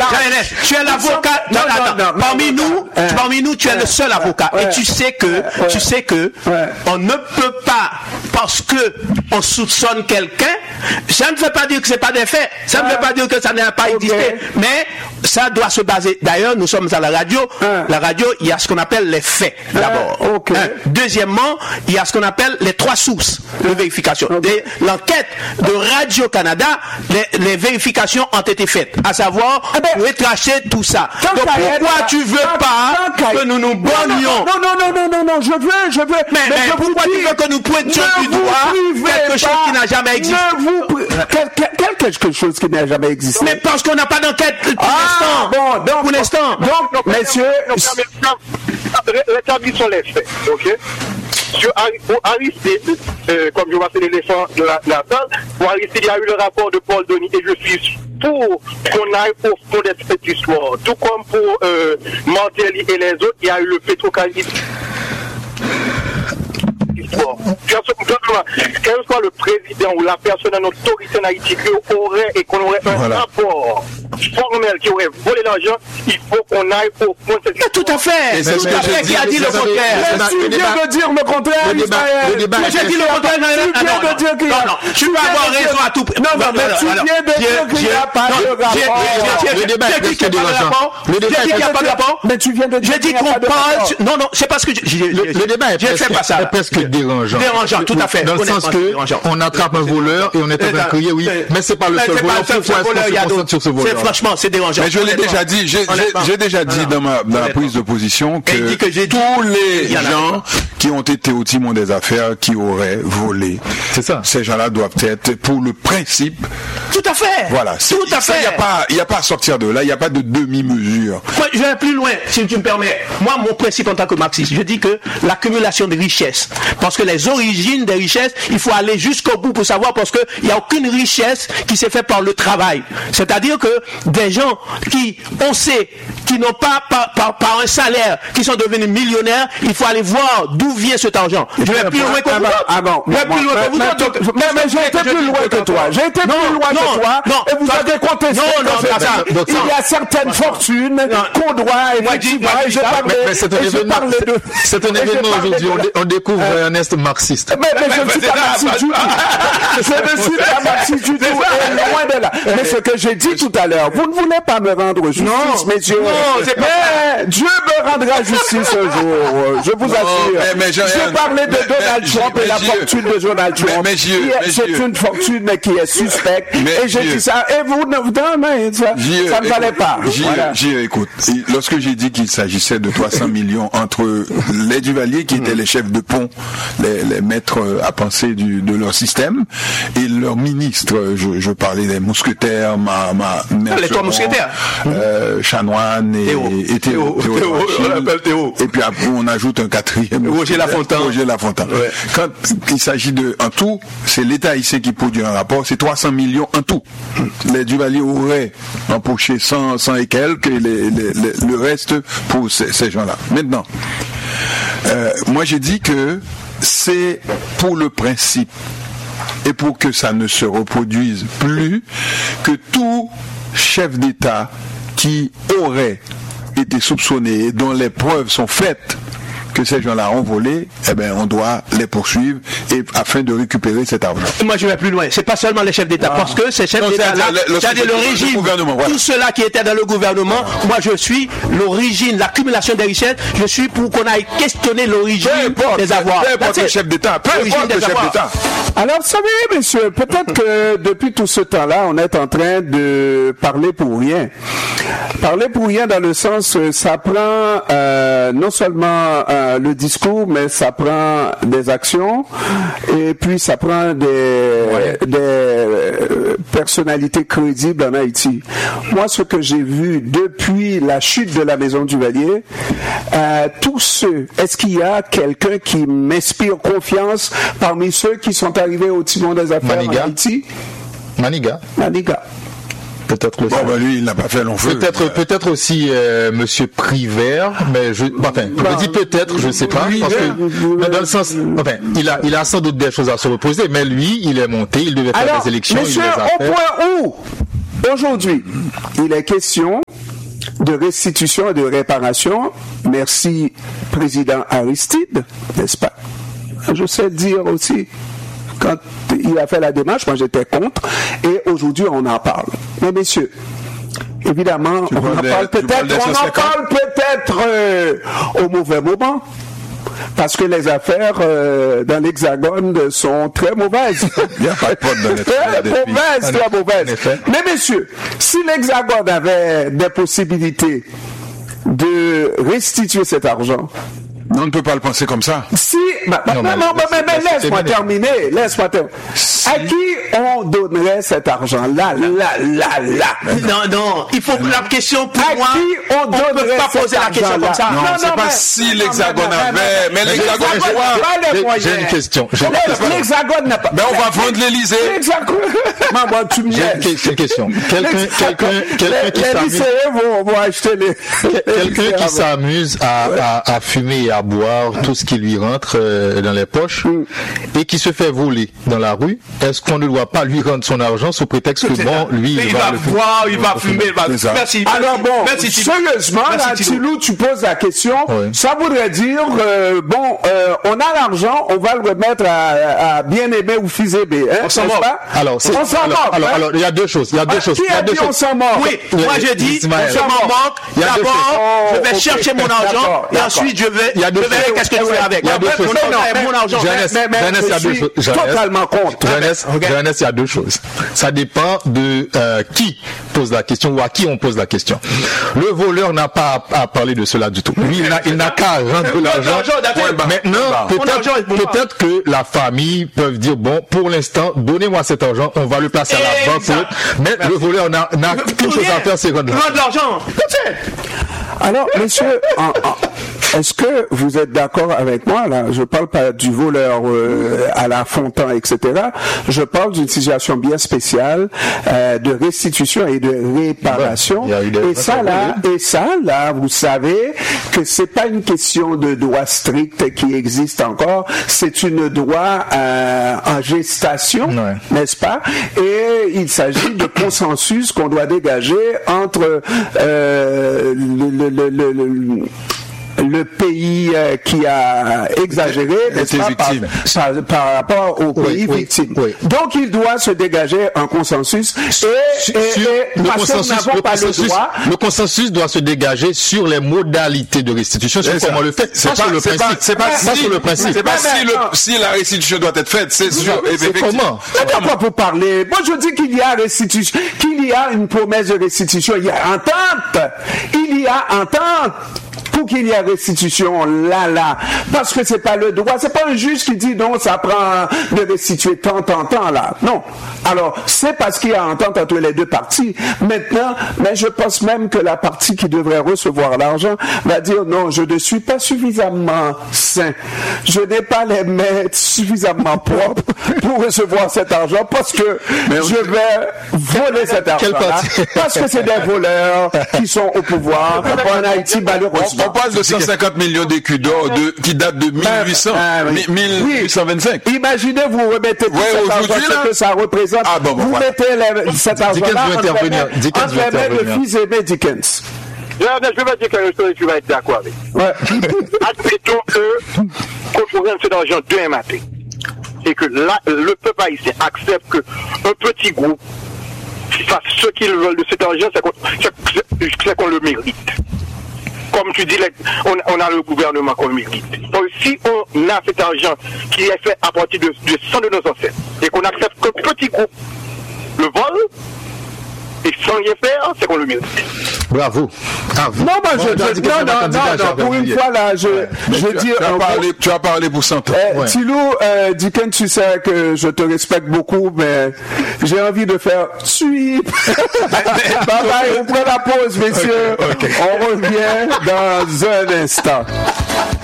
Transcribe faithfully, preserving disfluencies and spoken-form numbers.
Jean-Ernest, tu es l'avocat. Non, non, non, parmi nous, parmi nous, tu es le seul avocat. Et tu sais que, tu sais que, on ne peut pas, parce que on soupçonne quelqu'un, ça ne veut pas dire que c'est pas des faits. Ça ne veut pas dire que ça n'a pas existé. Mais ça doit se baser. D'ailleurs, nous sommes à la radio. La radio, il y a ce qu'on appelle les faits, d'abord. Okay. Hein. Deuxièmement, il y a ce qu'on appelle les trois sources de vérification. Okay. Des, l'enquête de Radio-Canada, les, les vérifications ont été faites, à savoir eh ben, retracer tout ça. Donc pourquoi tu veux tant, pas tant, que nous nous bornions? Non, non, non, non, non, non, je veux, je veux. Mais, mais, mais je pourquoi tu veux que nous pointions du doigt quelque chose qui n'a jamais existé? Vous, quel, quel, quelque chose qui n'a jamais existé? Mais parce qu'on n'a pas d'enquête pour ah, l'instant. Bon, donc, pour l'instant. Donc, donc, messieurs, rétablissons les faits, ok? Sur, pour Aristide, euh, comme je vois c'est l'éléphant de la, la salle, pour Aristide, il y a eu le rapport de Paul Denis et je suis pour qu'on aille au fond de cette histoire. Tout comme pour euh, Martelly et les autres, il y a eu le Petrocaliste. Quel soit le président ou la personne en autorité en Haïti qui aurait et qu'on aurait un voilà. rapport formel qui aurait volé l'argent, il faut qu'on aille au fond de cette histoire. Tout à fait, c'est tout à fait qui a dit le contraire. Tu viens de dire le contraire, Ismaël. J'ai dit le contraire. Tu viens de dire qu'il y a... Non, non, tu peux avoir raison à tout prix. Non, non, mais tu viens de dire qu'il n'y a pas de rapport. Le débat est presque dérangeant. Le débat est presque rapport. Mais tu viens de dire qu'il n'y a pas de rapport. Non, non, c'est parce que le débat est presque dérangeant. Dérangeant, tout à fait. Dans le sens que on attrape un voleur et on est en train de crier, oui, mais c'est pas le seul voleur. Pourquoi est-ce qu'on se concentre sur ce voleur? Franchement, c'est dérangeant. Mais je l'ai déjà dit, j'ai, j'ai, j'ai déjà dit dans ma, dans ma prise de position que, que tous les gens qui ont été au timon des affaires, qui auraient volé, c'est ça. Ces gens-là doivent être pour le principe. Tout à fait. Voilà. Tout à fait. Il n'y a pas, il y a pas à sortir de là. Il n'y a pas de demi-mesure. Moi, je vais plus loin, si tu me permets. Moi, mon principe en tant que marxiste, je dis que l'accumulation de richesses, parce que les origines des richesses, il faut aller jusqu'au bout pour savoir, parce que il n'y a aucune richesse qui s'est faite par le travail. C'est-à-dire que des gens qui, on sait, qui n'ont pas par, par, par un salaire, qui sont devenus millionnaires, il faut aller voir d'où vient cet argent. Je vais plus loin que vous. Ah bon, je vais plus loin que vous. Mais, mais j'ai été plus loin que toi. J'ai été plus loin que toi. Et vous avez contesté. Non, non, il y a certaines fortunes qu'on doit, effectivement, et je parlais, mais c'est un événement, de... c'est un événement aujourd'hui, on découvre Ernest marxiste. Mais, mais je ne suis pas marxiste du tout. Je ne suis pas marxiste du tout, et loin de là. Mais ce que j'ai dit tout à l'heure, vous ne voulez pas me rendre justice, messieurs. Non, c'est pas... Mais Dieu me rendra justice un jour, je vous assure. Mais, mais je, je parlais de mais, Donald mais, Trump et la Dieu, fortune de Donald Trump. Mais, mais Dieu, c'est une fortune qui est suspecte. Mais et j'ai dit ça, et vous, non, mais ça, Dieu, ça ne valait pas. Dieu, voilà. Dieu, écoute, lorsque j'ai dit qu'il s'agissait de trois cents millions entre les Duvalier, qui étaient les chefs de pont, les, les maîtres à penser du, de leur système, et leurs ministres, je, je parlais des mousquetaires, ma, ma, les trois mousquetaires, euh, Chanoine et Théo, et Théo, Théo, Théo, on l'appelle Théo. Et puis après, on ajoute un quatrième. Roger Lafontaine. Roger Lafontaine. Ouais. Quand il s'agit de, en tout, c'est l'État ici qui produit un rapport, c'est trois cents millions en tout. Les Duvalier auraient empoché cent, cent et quelques, et les, les, les, le reste pour ces, ces gens-là. Maintenant, euh, moi j'ai dit que c'est pour le principe et pour que ça ne se reproduise plus, que tout chef d'État qui aurait été soupçonné et dont les preuves sont faites que ces gens-là ont volé, eh ben, on doit les poursuivre et, afin de récupérer cet argent. Moi, je vais plus loin. C'est pas seulement les chefs d'État, ah. parce que ces chefs non, d'État-là, c'est-à-dire le, le régime, le voilà. Tout ceux-là qui étaient dans le gouvernement, ah. moi, je suis l'origine, l'accumulation des richesses, je suis pour qu'on aille questionner l'origine importe, des avoirs. Peu importe le chef d'État, peu importe le chef d'État. Alors, vous savez, messieurs, peut-être que depuis tout ce temps-là, on est en train de parler pour rien. Parler pour rien dans le sens, ça prend euh, non seulement euh, le discours, mais ça prend des actions et puis ça prend des, ouais. des euh, personnalités crédibles en Haïti. Moi, ce que j'ai vu depuis la chute de la Maison Duvalier, euh, tous ceux, est-ce qu'il y a quelqu'un qui m'inspire confiance parmi ceux qui sont arrivés au timon des affaires Maniga. en Haïti? Maniga. Maniga. Peut-être aussi. Bon, ben lui, il n'a pas fait long feu. Peut-être, euh... peut-être aussi euh, Monsieur Privert, mais je, enfin, bah, je dis peut-être, je ne sais pas, parce que, mais dans le sens, enfin, il a, il a sans doute des choses à se reposer, mais lui, il est monté, il devait faire Alors, des élections, monsieur, il les a au fait. point où Aujourd'hui, il est question de restitution et de réparation. Merci, Président Aristide, n'est-ce pas? Je sais dire aussi, quand il a fait la démarche, moi j'étais contre, et aujourd'hui on en parle. Mais messieurs, évidemment, on en parle peut-être, on en parle peut-être euh, au mauvais moment. Parce que les affaires euh, dans l'Hexagone sont très mauvaises. Il n'y a pas de pote dans les Très mauvaises, très mauvaises. Mais messieurs, si l'Hexagone avait des possibilités de restituer cet argent, non, on ne peut pas le penser comme ça. Si, bah, non, non, non, mais, mais, mais laisse-moi terminer, laisse-moi terminer. Si. À qui on donnerait cet argent? Là, là, là, là. Non, non, il faut la question pour à moi. Qui on ne peut pas poser la question comme ça. Non, non c'est non, pas mais, si l'Hexagone avait, mais l'Hexagone n'a pas. J'ai une question. L'Hexagone n'a pas. Ben, on va vendre l'Élysée. L'Hexagone. Maman, tu me dis. J'ai une question. Quelqu'un, quelqu'un, quelqu'un qui s'amuse. Les lycéens vont acheter les. Quelqu'un qui s'amuse à fumer et à boire tout ce qui lui rentre euh, dans les poches mm. et qui se fait voler dans la rue, est-ce qu'on ne doit pas lui rendre son argent sous prétexte que bon, lui, il, il va, va boire, il va fumer, il va... Merci. Alors bon, merci, sérieusement, merci, là, Tilou, tu poses la question, oui. Ça voudrait dire, euh, bon, euh, on a l'argent, on va le remettre à, à bien-aimé ou fils-aimé, hein, on s'en moque. Alors, c'est, on s'en alors, moque, alors, hein? alors, il y a deux choses, il y a deux ah, choses. Qui il y a a deux dit choses. on s'en moque? Oui, oui, moi j'ai dit, Ismaël. on s'en moque, d'abord, oh, je vais okay. chercher mon argent, d'accord, et d'accord. ensuite je vais, je verrai qu'est-ce que je fais avec. Il y a deux choses. Mon argent. Jeunesse, il y a deux choses. Totalement contre. Jeunesse, Jeunesse, il y a deux choses. Ça dépend de euh, qui pose la question ou à qui on pose la question. Le voleur n'a pas à, à parler de cela du tout. Lui, il n'a, il n'a qu'à rendre l'argent. Maintenant, peut-être, peut-être que la famille peut dire, bon, pour l'instant, donnez-moi cet argent, on va le placer à la banque. Mais le voleur n'a, n'a quelque chose à faire, c'est rendre l'argent. Alors, monsieur, en, en, est-ce que vous êtes d'accord avec moi, là? Je parle pas du voleur euh, à la Fontan, et cetera. Je parle d'une situation bien spéciale euh, de restitution et de réparation. Ouais, et ça, là, et ça, là, vous savez que c'est pas une question de droit strict qui existe encore. C'est une droit euh, en gestation, ouais. N'est-ce pas? Et il s'agit de consensus qu'on doit dégager entre euh, le, le, le, le, le le pays euh, qui a exagéré n'est-ce pas, par, par, par rapport au pays oui, victime. Oui, oui. Donc il doit se dégager un consensus et, sur, et, et le, parce consensus, que nous n'avons le, pas consensus, le droit. Le consensus doit se dégager sur les modalités de restitution, sur comment on le fait. C'est pas, sur le c'est principe. Pas, c'est pas, pas si, sur le principe. C'est pas si, le, si la restitution doit être faite, c'est sûr. C'est comment? Pourquoi vous parlez? Moi je dis qu'il y a restitution, qu'il y a une promesse de restitution, il y a entente. Il y a entente. Pour qu'il y ait restitution là, là, parce que c'est pas le droit, c'est pas un juge qui dit non, ça prend de restituer tant, tant, tant là. Non. Alors, c'est parce qu'il y a entente entre les deux parties. Maintenant, mais je pense même que la partie qui devrait recevoir l'argent va dire non, je ne suis pas suffisamment sain. Je n'ai pas les mains suffisamment propres pour recevoir cet argent parce que mais je vais voler cet argent-là. Parce que c'est des voleurs qui sont au pouvoir en Haïti, malheureusement. On parle de cent cinquante millions d'écus d'or de, qui datent de mille huit cents, ah, oui. mille huit cent vingt-cinq. Oui. Imaginez, vous remettez tout ouais, cet argent, ce que ça représente. Ah, bon, bon, vous voilà. mettez les, cet argent-là entre les mains de fils-aimé Dickens. Je vais pas dire quelque chose, tu vas être d'accord avec. Ouais. Admettons que, qu'on fournisse cet argent demain matin. Et que là, le peuple haïtien accepte que un petit groupe fasse ce qu'ils veulent de cet argent, c'est qu'on, c'est qu'on le mérite. Comme tu dis, on, on a le gouvernement qu'on mérite. Donc, si on a cet argent qui est fait à partir de, de sang de nos ancêtres et qu'on accepte qu'un petit groupe le vole et sans rien faire, c'est qu'on le mérite. Bravo. Bravo. Non, moi, je, je, non, non, non, non, pour une fois, là, je, ouais. je tu, dis... Tu as, euh, parlé, tu as parlé pour cent ans. Euh, ouais. Tilou, euh, Dickens, tu sais que je te respecte beaucoup, mais j'ai envie de faire sweep. Bye bye, on prend la pause, messieurs. Okay, okay. On revient dans un instant.